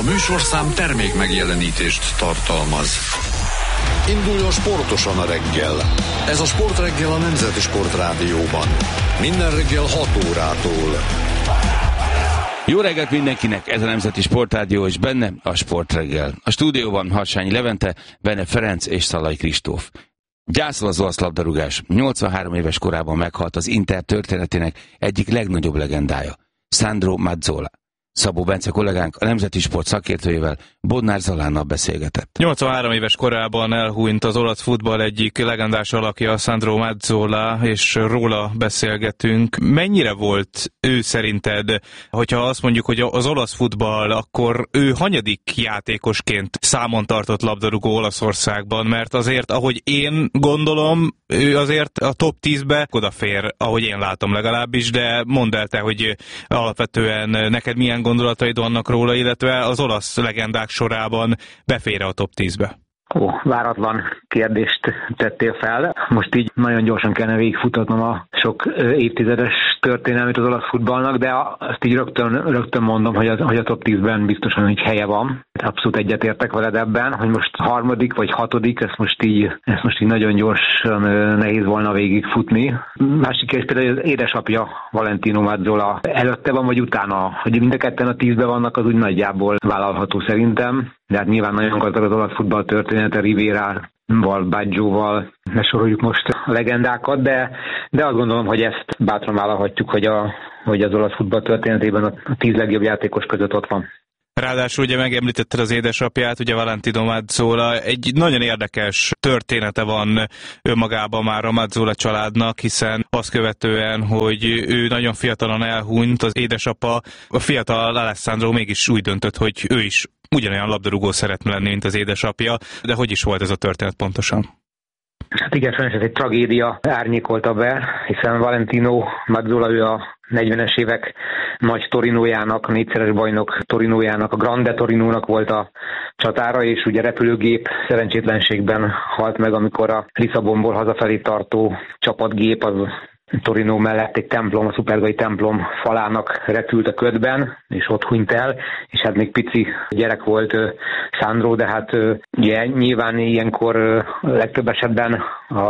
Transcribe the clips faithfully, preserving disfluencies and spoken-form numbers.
A műsorszám termék megjelenítést tartalmaz. Induljon sportosan a reggel. Ez a Sportreggel a Nemzeti Sportrádióban. Minden reggel hat órától. Jó reggelt mindenkinek, ez a Nemzeti Sportrádió, és benne a Sportreggel. A stúdióban Harsányi Levente, Bene Ferenc és Szalai Kristóf. Gyászol az olasz labdarúgás. nyolcvanhárom éves korában meghalt az Inter történetének egyik legnagyobb legendája, Sandro Mazzola. Szabó Bence kollégánk a Nemzeti Sport szakértőjével, Bodnár Zalánnal beszélgetett. nyolcvanhárom éves korában elhunyt az olasz futball egyik legendás alakja, Sandro Mazzola, és róla beszélgetünk. Mennyire volt ő szerinted, hogyha azt mondjuk, hogy az olasz futball, akkor ő hanyadik játékosként számon tartott labdarúgó Olaszországban? Mert azért, ahogy én gondolom, ő azért a top tízbe odafér, ahogy én látom legalábbis, de mondd el te, hogy alapvetően neked milyen gondolataid vannak róla, illetve az olasz legendák sorában befér a top tízbe? Ó, váratlan kérdést tettél fel. Most így nagyon gyorsan kellene végigfutatnom a sok évtizedes történelmét az olasz futballnak, de azt így rögtön, rögtön mondom, hogy, az, hogy a top tízben biztosan így helye van. Abszolút egyetértek veled ebben, hogy most harmadik vagy hatodik, ezt most így, ezt most így nagyon gyorsan nehéz volna végigfutni. Másik kérdés például az édesapja, Valentino Mazzola, előtte van vagy utána, hogy mind a ketten a tízben vannak, az úgy nagyjából vállalható szerintem. De hát nyilván nagyon gazdag az olasz futball története, Rivérával, Baggioval, ne soroljuk most a legendákat, de, de azt gondolom, hogy ezt bátran vállalhatjuk, hogy, a, hogy az olasz futball történetében a tíz legjobb játékos között ott van. Ráadásul ugye megemlítetted az édesapját, ugye Valentino Mazzola, egy nagyon érdekes története van önmagában már a Mazzola családnak, hiszen azt követően, hogy ő nagyon fiatalon elhunyt, az édesapa, a fiatal Alessandro mégis úgy döntött, hogy ő is ugyanolyan labdarúgó szeretne lenni, mint az édesapja, de hogy is volt ez a történet pontosan? Hát igen, sajnos ez egy tragédia árnyékolta be, hiszen Valentino Mazzola, ő a negyvenes évek nagy Torinójának, a négyszeres bajnok Torinójának, a Grande Torinónak volt a csatára, és ugye repülőgép szerencsétlenségben halt meg, amikor a Lisszabonból hazafelé tartó csapatgép az Torino mellett egy templom, a szupergai templom falának repült a ködben, és ott hunyt el, és hát még pici gyerek volt Sandro, de hát ugye nyilván ilyenkor legtöbb esetben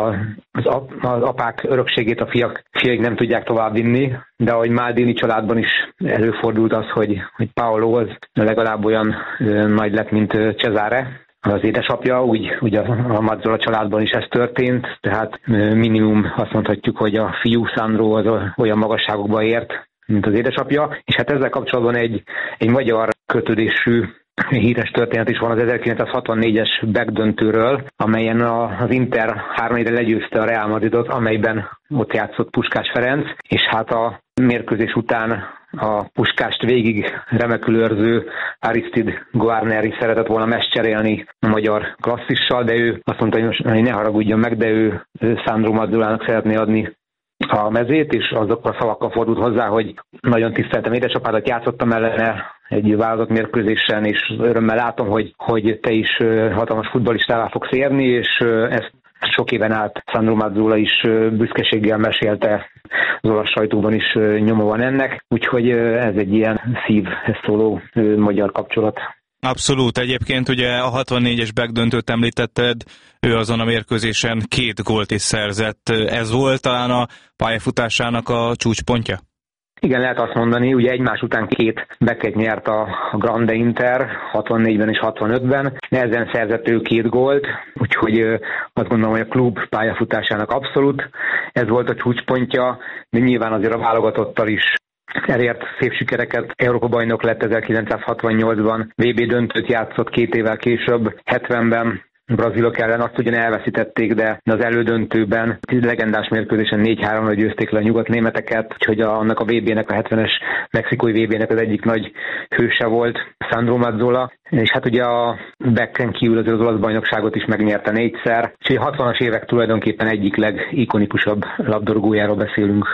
az, az apák örökségét a fiak, fiaik nem tudják továbbvinni, de ahogy Maldini családban is előfordult az, hogy, hogy Paolo az legalább olyan nagy lett, mint Cesare, az édesapja, úgy, úgy a, a Mazzola családban is ez történt, tehát minimum azt mondhatjuk, hogy a fiú Sandro az olyan magasságokba ért, mint az édesapja, és hát ezzel kapcsolatban egy, egy magyar kötődésű híres történet is van az ezerkilencszázhatvannégyes backdöntőről, amelyen a, az Inter három egyre legyőzte a Real Madridot, amelyben ott játszott Puskás Ferenc, és hát a mérkőzés után a Puskást végig remekül őrző Aristide Guarneri szeretett volna meccserélni a magyar klasszissal, de ő azt mondta, hogy ne haragudjon meg, de ő, ő Sandro Mazzolának szeretné adni a mezét, és azokkal a szavakkal fordult hozzá, hogy nagyon tiszteltem édesapádat, játszottam ellene egy válogatott mérkőzésen, és örömmel látom, hogy, hogy te is hatalmas futballistává fogsz érni, és ezt sok éven át Sandro Mazzola is büszkeséggel mesélte, az olasz sajtóban is nyoma van ennek, úgyhogy ez egy ilyen szívhez szóló magyar kapcsolat. Abszolút. Egyébként ugye a hatvannégyes backdöntőt említetted, ő azon a mérkőzésen két gólt is szerzett. Ez volt talán a pályafutásának a csúcspontja? Igen, lehet azt mondani, ugye egymás után két backet nyert a Grande Inter, hatvannégyben és hatvanötben, nehezen szerzett ő két gólt, úgyhogy azt gondolom, hogy a klub pályafutásának abszolút ez volt a csúcspontja, de nyilván azért a válogatottal is elért szép sikereket, Európa-bajnok lett ezerkilencszázhatvannyolcban, vé bé döntőt játszott két évvel később, hetvenben brazilok ellen, azt ugyan elveszítették, de az elődöntőben legendás mérkőzésen négy háromra győzték le a nyugatnémeteket, úgyhogy annak a vé bének, a hetvenes mexikói vé bének az egyik nagy hőse volt Sandro Mazzola, és hát ugye a backen kívül az olasz bajnokságot is megnyerte négyszer, úgyhogy a hatvanas évek tulajdonképpen egyik legikonikusabb labdarúgójáról beszélünk.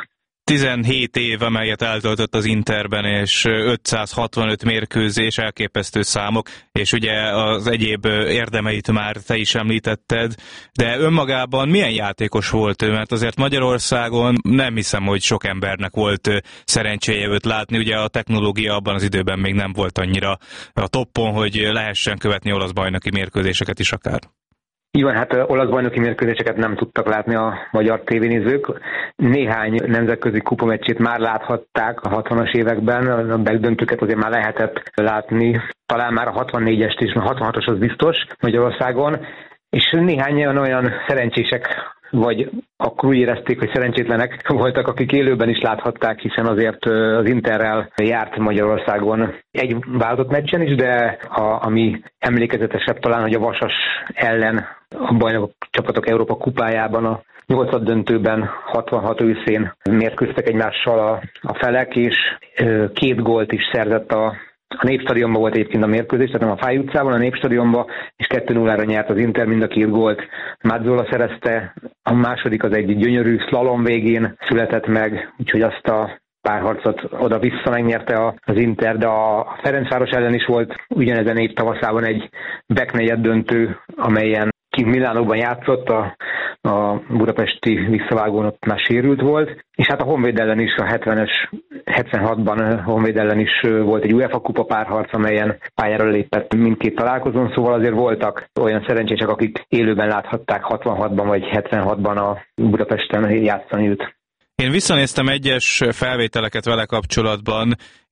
tizenhét év, amelyet eltöltött az Interben, és ötszázhatvanöt mérkőzés, elképesztő számok, és ugye az egyéb érdemeit már te is említetted, de önmagában milyen játékos volt ő? Mert azért Magyarországon nem hiszem, hogy sok embernek volt szerencséje őt látni, ugye a technológia abban az időben még nem volt annyira a toppon, hogy lehessen követni olasz bajnoki mérkőzéseket is akár. Igen, hát olasz bajnoki mérkőzéseket nem tudtak látni a magyar tévénézők. Néhány nemzetközi kupameccsét már láthatták a hatvanas években, a megdöntőket azért már lehetett látni. Talán már a hatvannégyest is, a hatvanhatos az biztos Magyarországon, és néhány olyan szerencsések, vagy akkor úgy érezték, hogy szerencsétlenek voltak, akik élőben is láthatták, hiszen azért az Interrel járt Magyarországon egy válogatott meccsen is, de a, ami emlékezetesebb talán, hogy a Vasas ellen a bajnokok csapatok Európa kupájában a nyolcad döntőben hatvanhat őszén mérkőztek egymással a, a felek, és két gólt is szerzett a A Népstadionban volt egyébként a mérkőzés, tehát nem a Fáy utcában, a Népstadionban, és kettő nullára nyert az Inter, mind a két gólt Mazzola szerezte, a második az egy gyönyörű slalom végén született meg, úgyhogy azt a párharcot oda-vissza megnyerte az Inter, de a Ferencváros ellen is volt ugyanezen év tavaszában egy back-negyed döntő, amelyen kint Milánóban játszott, a, a budapesti visszavágón ott már sérült volt, és hát a Honvéd ellen is, a hetvenes, hetvenhatban a Honvéd ellen is volt egy UEFA kupa párharc, amelyen pályára lépett mindkét találkozón, szóval azért voltak olyan szerencsések, akik élőben láthatták hatvanhatban vagy hetvenhatban a Budapesten játszani őt. Én visszanéztem egyes felvételeket vele kapcsolatban,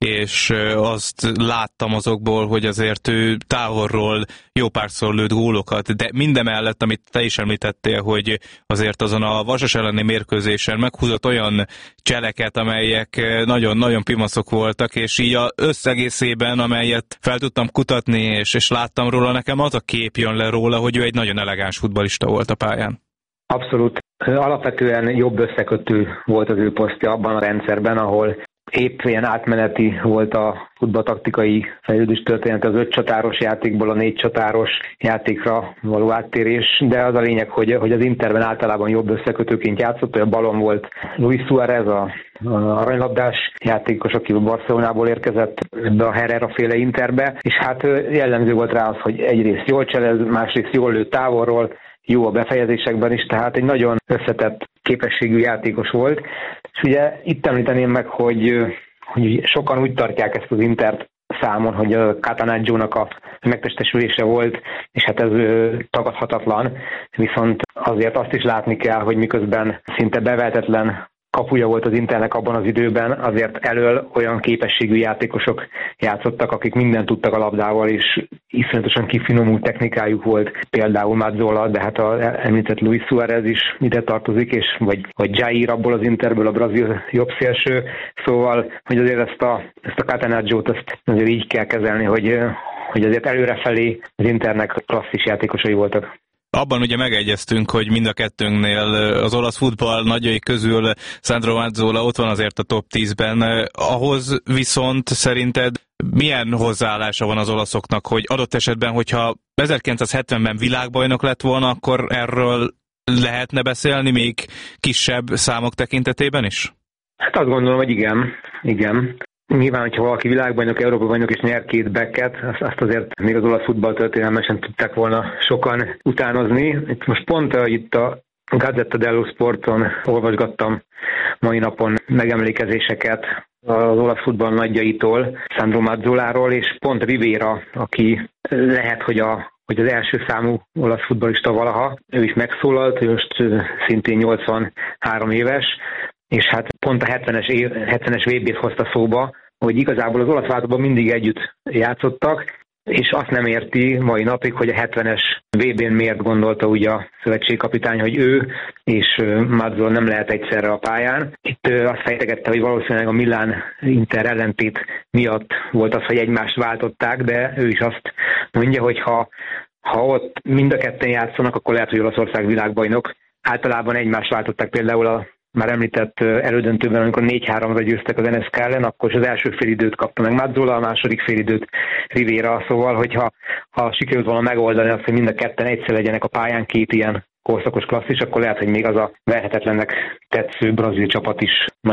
és azt láttam azokból, hogy azért ő távolról jó párszor lőtt gólokat, de mindemellett, amit te is említettél, hogy azért azon a Vasas elleni mérkőzésen meghúzott olyan cseleket, amelyek nagyon-nagyon pimaszok voltak, és így az összegészében, amelyet fel tudtam kutatni, és, és láttam róla, nekem az a kép jön le róla, hogy ő egy nagyon elegáns futballista volt a pályán. Abszolút. Alapvetően jobb összekötő volt az ő posztja abban a rendszerben, ahol épp ilyen átmeneti volt a futballtaktikai fejlődés történet az öt csatáros játékból a négy csatáros játékra való áttérés, de az a lényeg, hogy, hogy az Interben általában jobb összekötőként játszott, hogy a balon volt Luis Suárez, a, a aranylabdás játékos, aki a Barcelonából érkezett be a Herrera féle Interbe, és hát jellemző volt rá az, hogy egyrészt jól cselez, másrészt jól lő távolról, jó a befejezésekben is, tehát egy nagyon összetett képességű játékos volt. És ugye itt említeném meg, hogy, hogy sokan úgy tartják ezt az Intert számon, hogy a Catanaccio-nak a megtestesülése volt, és hát ez tagadhatatlan, viszont azért azt is látni kell, hogy miközben szinte bevehetetlen kapuja volt az Internek abban az időben, azért elől olyan képességű játékosok játszottak, akik mindent tudtak a labdával, és iszonyatosan kifinomult technikájuk volt, például Mazzola, de hát az említett Luis Suárez is ide tartozik, és vagy, vagy Jair abból az Interből, a brazil jobbszélső, szóval, hogy azért ezt a, ezt a Catanaccio-t azt azért így kell kezelni, hogy, hogy azért előrefelé az Internek klasszis játékosai voltak. Abban ugye megegyeztünk, hogy mind a kettőnknél az olasz futball nagyjai közül Sandro Mazzola ott van azért a top tízben. Ahhoz viszont szerinted milyen hozzáállása van az olaszoknak, hogy adott esetben, hogyha ezerkilencszázhetvenben világbajnok lett volna, akkor erről lehetne beszélni még kisebb számok tekintetében is? Hát azt gondolom, hogy igen. igen. Nyilván, hogyha valaki világbajnok, Európa bajnok és nyer két backet, azt azért még az olasz futball történelmen sem tudták volna sokan utánozni. Itt most pont uh, itt a Gazzetta dello Sporton olvasgattam mai napon megemlékezéseket az olasz futball nagyjaitól, Sandro Mazzoláról, és pont Rivera, aki lehet, hogy a hogy az első számú olasz futballista valaha, ő is megszólalt, ő most uh, szintén nyolcvanhárom éves, és hát pont a hetvenes, év, hetvenes vé bét hozta szóba, hogy igazából az olasz váltóban mindig együtt játszottak, és azt nem érti mai napig, hogy a hetvenes vé bén miért gondolta ugye a szövetségkapitány, hogy ő és Mazzola nem lehet egyszerre a pályán. Itt azt fejtegette, hogy valószínűleg a Milán-Inter ellentét miatt volt az, hogy egymást váltották, de ő is azt mondja, hogy ha, ha ott mind a ketten játszanak, akkor lehet, hogy Olaszország világbajnok. Általában egymást váltották, például a már említett elődöntőben, amikor négy háromra győztek az en es ká ellen, akkor az első félidőt kapta meg Mazzola, a második félidőt Rivera, szóval, hogyha ha sikerült volna megoldani azt, hogy mind a ketten egyszer legyenek a pályán, két ilyen korszakos klasszis, akkor lehet, hogy még az a verhetetlennek tetsző brazil csapat is nagyobb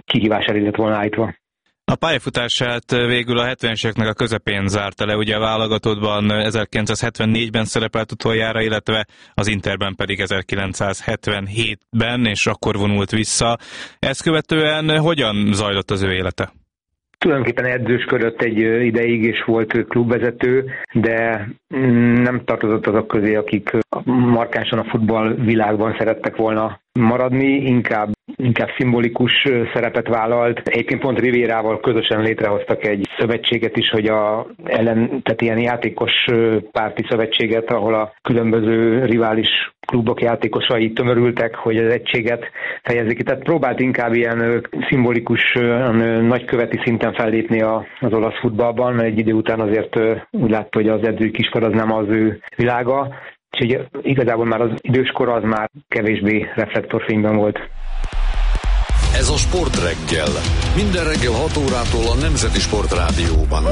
kihívás elé lett volna állítva. A pályafutását végül a hetvenes éveknek a közepén zárta le, ugye a válogatottban ezerkilencszázhetvennégyben szerepelt utoljára, illetve az Interben pedig ezerkilencszázhetvenhétben, és akkor vonult vissza. Ezt követően hogyan zajlott az ő élete? Tulajdonképpen edzősködött egy ideig, és volt klubvezető, de nem tartozott azok közé, akik markánsan a futball világban szerettek volna maradni, inkább, inkább szimbolikus szerepet vállalt. Egyébként pont Rivérával közösen létrehoztak egy szövetséget is, hogy a ellen, tehát ilyen játékos párti szövetséget, ahol a különböző rivális klubok játékosai tömörültek, hogy az egységet fejezik ki. Tehát próbált inkább ilyen szimbolikus, nagyköveti szinten fellépni az olasz futballban, mert egy idő után azért úgy látta, hogy az edzői kispad az nem az ő világa. Úgyhogy igazából már az időskor az már kevésbé reflektorfényben volt. Ez a Sportreggel. Minden reggel hat órától a Nemzeti Sportrádióban.